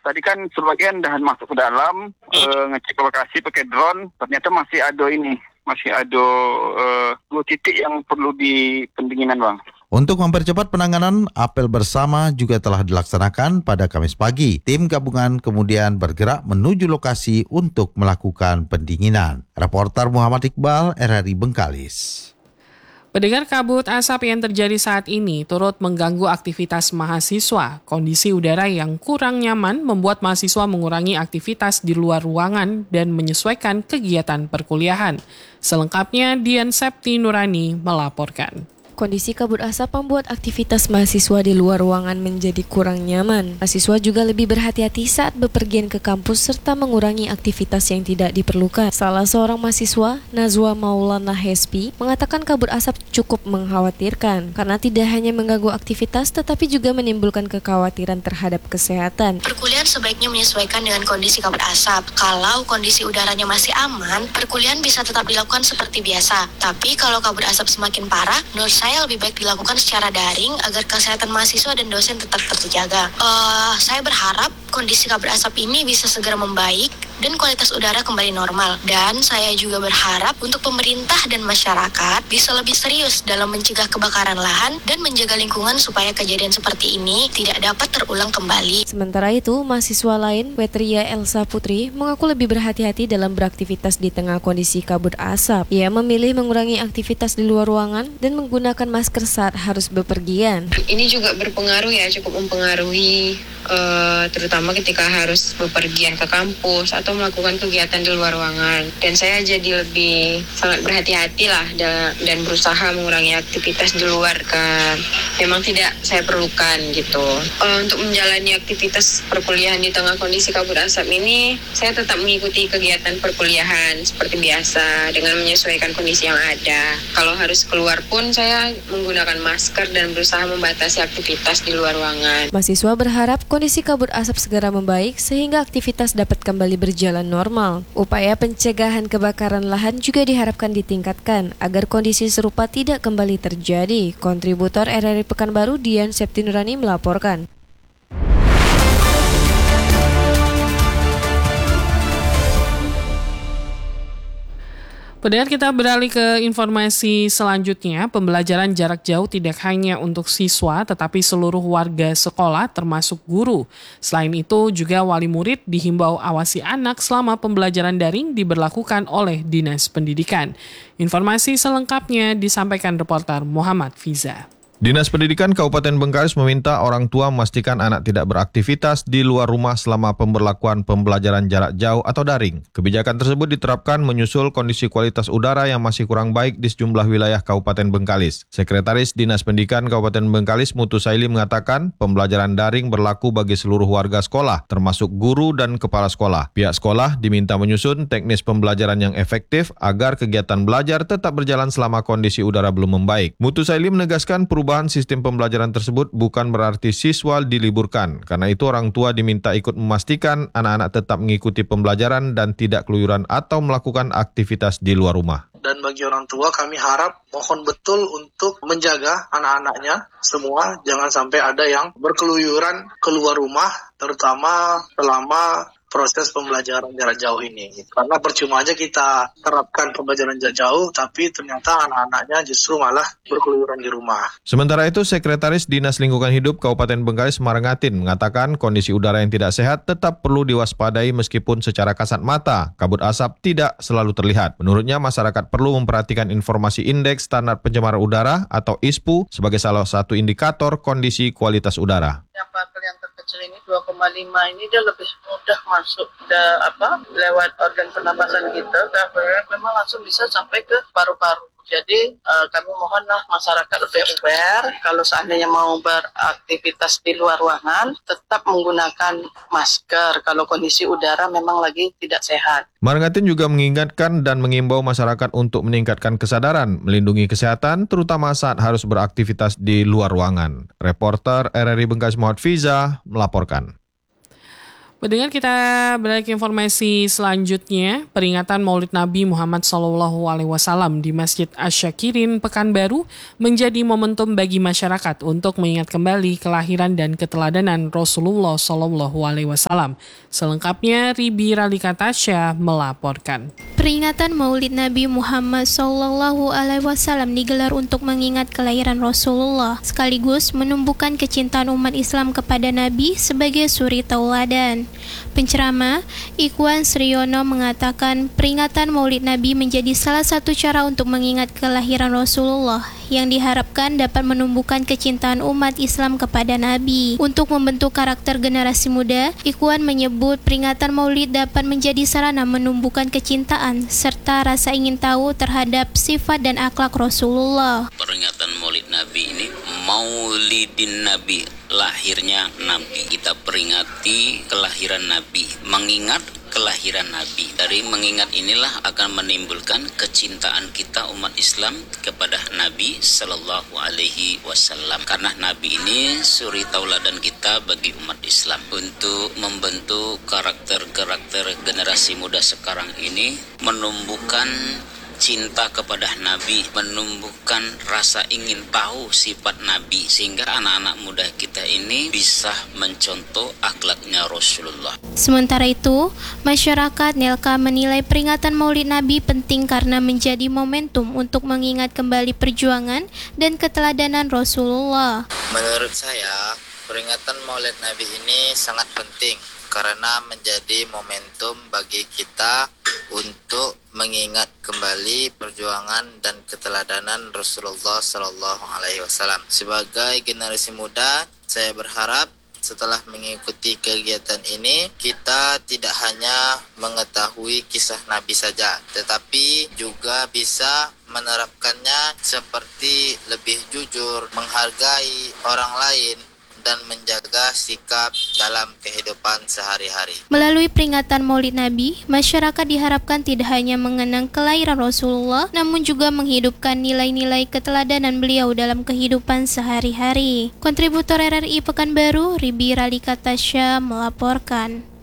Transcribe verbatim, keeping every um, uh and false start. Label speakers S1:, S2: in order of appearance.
S1: tadi kan sebagian dah masuk ke dalam, uh, ngecek lokasi pakai drone, ternyata masih ada ini, masih ada uh, dua titik yang perlu dipendinginan, Bang.
S2: Untuk mempercepat penanganan, apel bersama juga telah dilaksanakan pada Kamis pagi. Tim gabungan kemudian bergerak menuju lokasi untuk melakukan pendinginan. Reporter Muhammad Iqbal, R R I Bengkalis.
S3: Pendengar, kabut asap yang terjadi saat ini turut mengganggu aktivitas mahasiswa. Kondisi udara yang kurang nyaman membuat mahasiswa mengurangi aktivitas di luar ruangan dan menyesuaikan kegiatan perkuliahan. Selengkapnya, Dian Septi Nurani melaporkan.
S4: Kondisi kabut asap membuat aktivitas mahasiswa di luar ruangan menjadi kurang nyaman. Mahasiswa juga lebih berhati-hati saat bepergian ke kampus serta mengurangi aktivitas yang tidak diperlukan. Salah seorang mahasiswa, Nazwa Maulana Hespi, mengatakan kabut asap cukup mengkhawatirkan karena tidak hanya mengganggu aktivitas tetapi juga menimbulkan kekhawatiran terhadap kesehatan.
S5: Perkuliahan sebaiknya menyesuaikan dengan kondisi kabut asap. Kalau kondisi udaranya masih aman, perkuliahan bisa tetap dilakukan seperti biasa. Tapi kalau kabut asap semakin parah, menurut saya Saya lebih baik dilakukan secara daring agar kesehatan mahasiswa dan dosen tetap terjaga. Uh, saya berharap kondisi kabut asap ini bisa segera membaik dan kualitas udara kembali normal. Dan saya juga berharap untuk pemerintah dan masyarakat bisa lebih serius dalam mencegah kebakaran lahan dan menjaga lingkungan supaya kejadian seperti ini tidak dapat terulang kembali.
S4: Sementara itu, mahasiswa lain, Wetria Elsa Putri, mengaku lebih berhati-hati dalam beraktivitas di tengah kondisi kabut asap. Ia memilih mengurangi aktivitas di luar ruangan dan menggunakan masker saat harus bepergian.
S6: Ini juga berpengaruh ya, cukup mempengaruhi uh, terutama ketika harus bepergian ke kampus atau melakukan kegiatan di luar ruangan. Dan saya jadi lebih sangat berhati-hati lah da- dan berusaha mengurangi aktivitas di luar kan memang tidak saya perlukan gitu. Uh, untuk menjalani aktivitas perkuliahan di tengah kondisi kabut asap ini, saya tetap mengikuti kegiatan perkuliahan seperti biasa dengan menyesuaikan kondisi yang ada. Kalau harus keluar pun saya menggunakan masker dan berusaha membatasi aktivitas di luar ruangan.
S4: Mahasiswa berharap kondisi kabut asap segera membaik sehingga aktivitas dapat kembali berjalan normal. Upaya pencegahan kebakaran lahan juga diharapkan ditingkatkan agar kondisi serupa tidak kembali terjadi. Kontributor R R I Pekanbaru Dian Septi Nurani melaporkan.
S3: Pendengar, kita beralih ke informasi selanjutnya. Pembelajaran jarak jauh tidak hanya untuk siswa, tetapi seluruh warga sekolah termasuk guru. Selain itu, juga wali murid dihimbau awasi anak selama pembelajaran daring diberlakukan oleh Dinas Pendidikan. Informasi selengkapnya disampaikan reporter Muhammad Fiza.
S7: Dinas Pendidikan Kabupaten Bengkalis meminta orang tua memastikan anak tidak beraktivitas di luar rumah selama pemberlakuan pembelajaran jarak jauh atau daring. Kebijakan tersebut diterapkan menyusul kondisi kualitas udara yang masih kurang baik di sejumlah wilayah Kabupaten Bengkalis. Sekretaris Dinas Pendidikan Kabupaten Bengkalis Mutu Saili mengatakan pembelajaran daring berlaku bagi seluruh warga sekolah, termasuk guru dan kepala sekolah. Pihak sekolah diminta menyusun teknis pembelajaran yang efektif agar kegiatan belajar tetap berjalan selama kondisi udara belum membaik. Mutu Saili menegaskan perubahan Perubahan sistem pembelajaran tersebut bukan berarti siswa diliburkan. Karena itu orang tua diminta ikut memastikan anak-anak tetap mengikuti pembelajaran dan tidak keluyuran atau melakukan aktivitas di luar rumah.
S8: Dan bagi orang tua kami harap mohon betul untuk menjaga anak-anaknya semua. Jangan sampai ada yang berkeluyuran keluar rumah, terutama selama proses pembelajaran jarak jauh ini. Karena percuma aja kita terapkan pembelajaran jarak jauh, tapi ternyata anak-anaknya justru malah berkeluyuran di rumah.
S7: Sementara itu, Sekretaris Dinas Lingkungan Hidup Kabupaten Bengkalis Marangatin mengatakan kondisi udara yang tidak sehat tetap perlu diwaspadai meskipun secara kasat mata kabut asap tidak selalu terlihat. Menurutnya, masyarakat perlu memperhatikan informasi Indeks Standar Pencemaran Udara atau I S P U sebagai salah satu indikator kondisi kualitas udara.
S9: Yang partikel yang terkecil ini dua koma lima ini dia lebih mudah masuk ke apa lewat organ pernapasan kita, karena memang langsung bisa sampai ke paru-paru. Jadi uh, kami mohonlah masyarakat lebih aware kalau seandainya mau beraktivitas di luar ruangan tetap menggunakan masker kalau kondisi udara memang lagi tidak sehat.
S7: Marangatin juga mengingatkan dan mengimbau masyarakat untuk meningkatkan kesadaran melindungi kesehatan terutama saat harus beraktivitas di luar ruangan. Reporter R R I Bengkalis Muhammad Fiza melaporkan.
S3: Mendengar kita beralih ke informasi selanjutnya, peringatan Maulid Nabi Muhammad shallallahu alaihi wasallam di Masjid Asy-Syakirin Pekanbaru menjadi momentum bagi masyarakat untuk mengingat kembali kelahiran dan keteladanan Rasulullah shallallahu alaihi wasallam. Selengkapnya, Ribi Ralika Tasya melaporkan.
S10: Peringatan Maulid Nabi Muhammad shallallahu alaihi wasallam digelar untuk mengingat kelahiran Rasulullah, sekaligus menumbuhkan kecintaan umat Islam kepada Nabi sebagai suri tauladan. Penceramah Ikhwan Sriyono mengatakan peringatan Maulid Nabi menjadi salah satu cara untuk mengingat kelahiran Rasulullah yang diharapkan dapat menumbuhkan kecintaan umat Islam kepada Nabi. Untuk membentuk karakter generasi muda, Ikhwan menyebut peringatan Maulid dapat menjadi sarana menumbuhkan kecintaan serta rasa ingin tahu terhadap sifat dan akhlak Rasulullah.
S11: Peringatan Maulid Nabi ini Maulidin Nabi, lahirnya Nabi. Kita peringati kelahiran Nabi, mengingat kelahiran Nabi. Dari mengingat inilah akan menimbulkan kecintaan kita umat Islam kepada Nabi Sallallahu Alaihi Wasallam. Karena Nabi ini suri tauladan kita bagi umat Islam. Untuk membentuk karakter-karakter generasi muda sekarang ini, menumbuhkan cinta kepada Nabi, menumbuhkan rasa ingin tahu sifat Nabi, sehingga anak-anak muda kita ini bisa mencontoh akhlaknya Rasulullah.
S10: Sementara itu, masyarakat Nelka menilai peringatan Maulid Nabi penting karena menjadi momentum untuk mengingat kembali perjuangan dan keteladanan Rasulullah.
S12: Menurut saya, peringatan Maulid Nabi ini sangat penting karena menjadi momentum bagi kita untuk mengingat kembali perjuangan dan keteladanan Rasulullah Sallallahu Alaihi Wasallam. Sebagai generasi muda, saya berharap setelah mengikuti kegiatan ini, kita tidak hanya mengetahui kisah Nabi saja, tetapi juga bisa menerapkannya seperti lebih jujur, menghargai orang lain, dan menjaga sikap dalam kehidupan sehari-hari.
S10: Melalui peringatan Maulid Nabi, masyarakat diharapkan tidak hanya mengenang kelahiran Rasulullah, namun juga menghidupkan nilai-nilai keteladanan beliau dalam kehidupan sehari-hari. Kontributor R R I Pekanbaru, Ribi Ralika Tasya melaporkan.